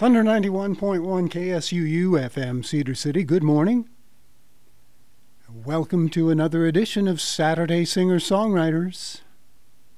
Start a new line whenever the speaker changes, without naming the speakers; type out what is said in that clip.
Thunder 91.1 KSUU FM, Cedar City. Good morning. Welcome to another edition of Saturday Singer-Songwriters.